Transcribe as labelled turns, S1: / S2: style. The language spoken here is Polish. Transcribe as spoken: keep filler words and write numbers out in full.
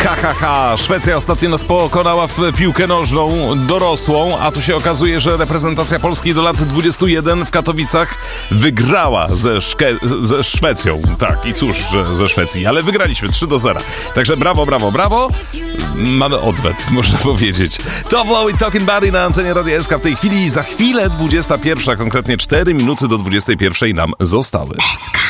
S1: Ha, ha, ha. Szwecja ostatnio nas pokonała w piłkę nożną dorosłą, a tu się okazuje, że reprezentacja Polski do lat dwudziestu jeden w Katowicach wygrała ze, Szke- ze Szwecją. Tak, i cóż, że ze Szwecji, ale wygraliśmy trzy do zera. Także brawo, brawo, brawo. Mamy odwet, można powiedzieć. Top Low i Talking Buddy na antenie Radia S K w tej chwili. Za chwilę dwudziesta pierwsza, konkretnie cztery minuty do dwudziestej pierwszej nam zostały.